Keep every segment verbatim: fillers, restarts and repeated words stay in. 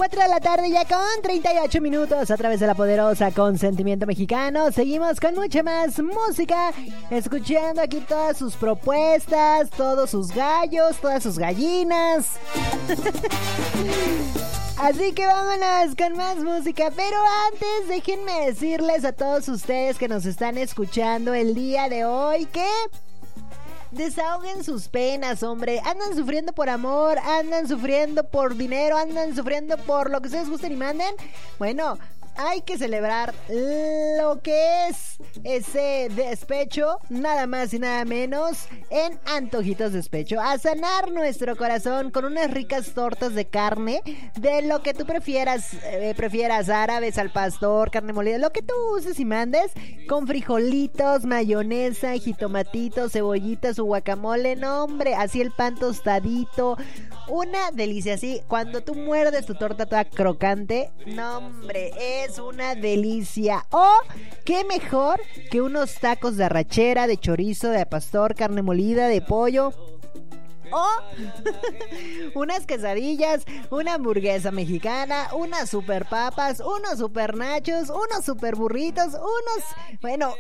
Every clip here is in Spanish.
cuatro de la tarde ya con treinta y ocho minutos a través de la poderosa Consentimiento Mexicano. Seguimos con mucha más música, escuchando aquí todas sus propuestas, todos sus gallos, todas sus gallinas. Así que vámonos con más música, pero antes déjenme decirles a todos ustedes que nos están escuchando el día de hoy que desahoguen sus penas, hombre. Andan sufriendo por amor, andan sufriendo por dinero, andan sufriendo por lo que ustedes gusten y manden. Bueno, hay que celebrar lo que es ese despecho, nada más y nada menos, en Antojitos Despecho. A sanar nuestro corazón con unas ricas tortas de carne, de lo que tú prefieras, eh, prefieras árabes al pastor, carne molida, lo que tú uses y mandes, con frijolitos, mayonesa, jitomatitos, cebollitas, su guacamole, no hombre, así el pan tostadito, una delicia, así, cuando tú muerdes tu torta toda crocante, no hombre, es una delicia. O qué mejor que unos tacos de arrachera, de chorizo, de pastor, carne molida, de pollo, o unas quesadillas, una hamburguesa mexicana, unas super papas, unos super nachos, unos super burritos, unos, bueno,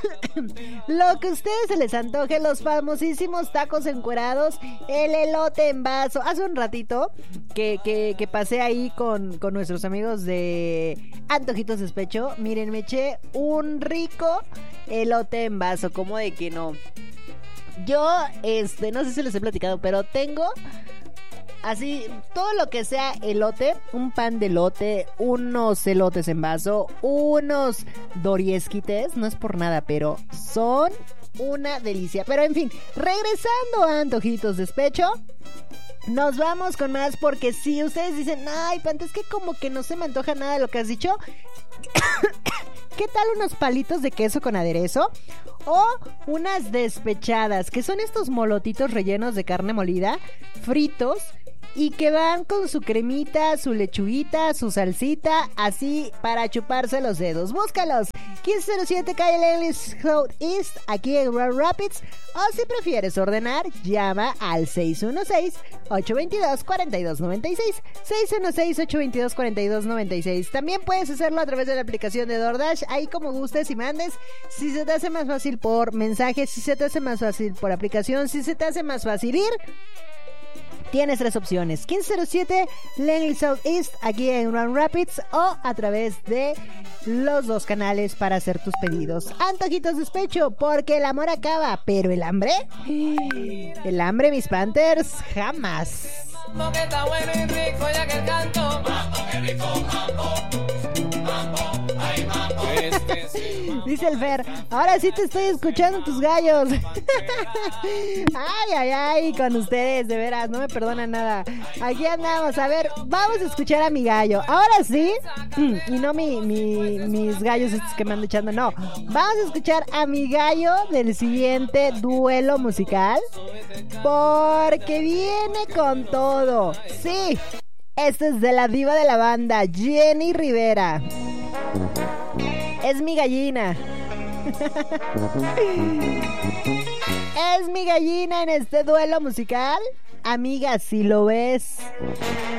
lo que a ustedes se les antoje, los famosísimos tacos encuerados, el elote en vaso. Hace un ratito que, que, que pasé ahí con, con nuestros amigos de Antojitos Despecho, miren, me eché un rico elote en vaso, como de que no. Yo, este, no sé si les he platicado, pero tengo así todo lo que sea elote, un pan de elote, unos elotes en vaso, unos doriesquites, no es por nada, pero son una delicia. Pero en fin, regresando a Antojitos Despecho, nos vamos con más, porque si ustedes dicen, ay, Pante, es que como que no se me antoja nada de lo que has dicho, ¿qué tal unos palitos de queso con aderezo? O unas despechadas, que son estos molotitos rellenos de carne molida, fritos, y que van con su cremita, su lechuguita, su salsita, así para chuparse los dedos. Búscalos, quince cero siete calle Lely Road East, aquí en Grand Rapids. O si prefieres ordenar, llama al seis uno seis, ocho dos dos, cuatro dos nueve seis, seis uno seis, ocho dos dos, cuatro dos nueve seis. También puedes hacerlo a través de la aplicación de DoorDash, ahí como gustes y mandes. Si se te hace más fácil por mensaje, si se te hace más fácil por aplicación, si se te hace más fácil ir, tienes tres opciones: quince cero siete Langley Southeast, aquí en Grand Rapids, o a través de los dos canales para hacer tus pedidos. Antojitos Despecho, porque el amor acaba, pero el hambre, el hambre, mis Panthers, jamás. Mambo que está bueno y rico, ya que el canto. Mambo que rico, mambo. Mambo, ay mambo. Este sí. Dice el Fer, ahora sí te estoy escuchando tus gallos. Ay, ay, ay, con ustedes, de veras, no me perdonan nada. Aquí andamos, a ver, vamos a escuchar a mi gallo. Ahora sí, y no mi, mi, mis gallos estos que me ando echando, no. Vamos a escuchar a mi gallo del siguiente duelo musical, porque viene con todo. Sí, este es de la diva de la banda, Jenny Rivera. Es mi gallina. Es mi gallina en este duelo musical. Amiga, si lo ves.